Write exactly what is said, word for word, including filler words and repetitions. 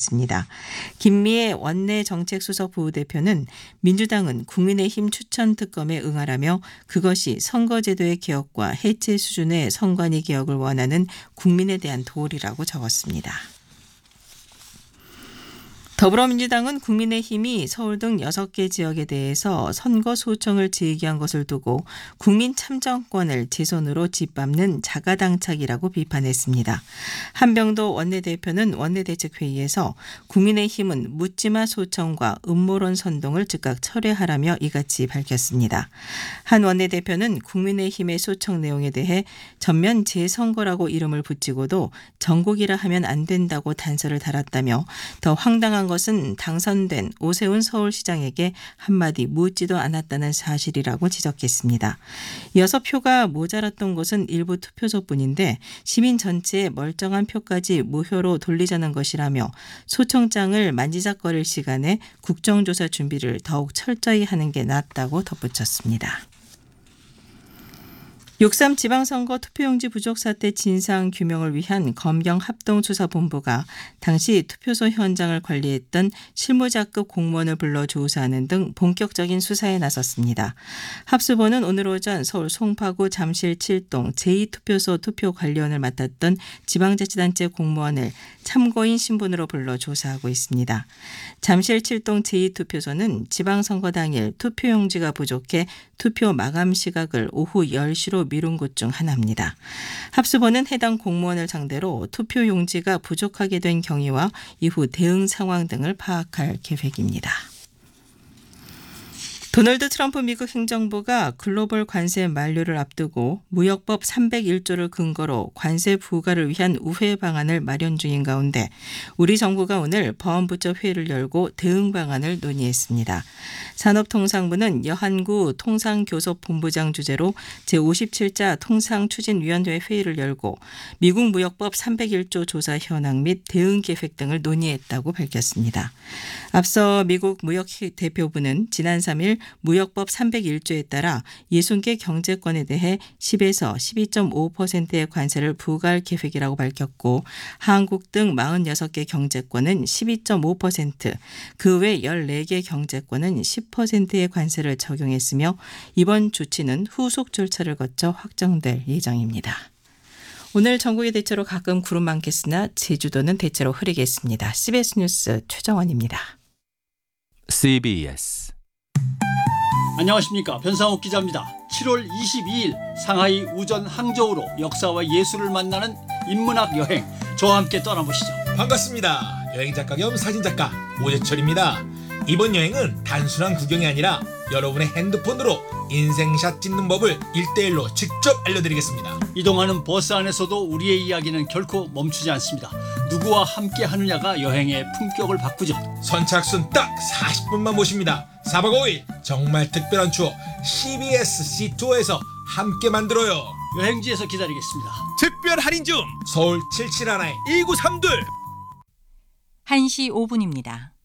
밝혔습니다. 김미애 원내 정책수석 부대표는 민주당은 국민의힘 추천 특검에 응하라며 그것이 선거제도의 개혁과 해체 수준의 선관위 개혁을 원하는 국민에 대한 도리라고 적었습니다. 더불어민주당은 국민의힘이 서울 등 여섯 개 지역에 대해서 선거 소청을 제기한 것을 두고 국민 참정권을 제 손으로 짓밟는 자가당착이라고 비판했습니다. 한병도 원내대표는 원내대책회의에서 국민의힘은 묻지마 소청과 음모론 선동을 즉각 철회하라며 이같이 밝혔습니다. 한 원내대표는 국민의힘의 소청 내용에 대해 전면 재선거라고 이름을 붙이고도 전국이라 하면 안 된다고 단서를 달았다며 더 황당한 것은 당선된 오세훈 서울시장에게 한마디 묻지도 않았다는 사실이라고 지적했습니다. 이어서 표가 모자랐던 것은 일부 투표소뿐인데 시민 전체의 멀쩡한 표까지 무효로 돌리자는 것이라며 소청장을 만지작거릴 시간에 국정조사 준비를 더욱 철저히 하는 게 낫다고 덧붙였습니다. 육삼 지방선거 투표용지 부족 사태 진상 규명을 위한 검경 합동수사본부가 당시 투표소 현장을 관리했던 실무자급 공무원을 불러 조사하는 등 본격적인 수사에 나섰습니다. 합수본은 오늘 오전 서울 송파구 잠실 칠 동 제이 투표소 투표 관리원을 맡았던 지방자치단체 공무원을 참고인 신분으로 불러 조사하고 있습니다. 잠실 칠 동 제이 투표소는 지방선거 당일 투표용지가 부족해 투표 마감 시각을 오후 열 시로 미룬 곳 중 하나입니다. 합수본은 해당 공무원을 상대로 투표 용지가 부족하게 된 경위와 이후 대응 상황 등을 파악할 계획입니다. 도널드 트럼프 미국 행정부가 글로벌 관세 만료를 앞두고 무역법 삼백일 조를 근거로 관세 부과를 위한 우회 방안을 마련 중인 가운데 우리 정부가 오늘 보안부처 회의를 열고 대응 방안을 논의했습니다. 산업통상부는 여한구 통상교섭본부장 주재로 제오십칠 자 통상추진위원회 회의를 열고 미국 무역법 삼백일 조 조사 현황 및 대응 계획 등을 논의했다고 밝혔습니다. 앞서 미국 무역대표부는 지난 삼 일 무역법 삼백일 조에 따라 육십 개 경제권에 대해 십에서 십이 점 오 퍼센트의 관세를 부과할 계획이라고 밝혔고 한국 등 사십육 개 경제권은 십이 점 오 퍼센트, 그 외 열네 개 경제권은 십 퍼센트의 관세를 적용했으며 이번 조치는 후속 절차를 거쳐 확정될 예정입니다. 오늘 전국이 대체로 가끔 구름 많겠으나 제주도는 대체로 흐리겠습니다. 씨비에스 뉴스 최정원입니다. 씨비에스 안녕하십니까, 변상욱 기자입니다. 칠월 이십이일 상하이 우전 항저우로 역사와 예술을 만나는 인문학 여행, 저와 함께 떠나보시죠. 반갑습니다. 여행작가 겸 사진작가 오재철입니다. 이번 여행은 단순한 구경이 아니라 여러분의 핸드폰으로 인생샷 찍는 법을 일대일로 직접 알려드리겠습니다. 이동하는 버스 안에서도 우리의 이야기는 결코 멈추지 않습니다. 누구와 함께 하느냐가 여행의 품격을 바꾸죠. 선착순 딱 사십 분만 모십니다. 사박 오일 정말 특별한 추억 씨비에스 시투어에서 함께 만들어요. 여행지에서 기다리겠습니다. 특별 할인 중 서울 칠칠일에 일구삼이 한 시 오 분입니다.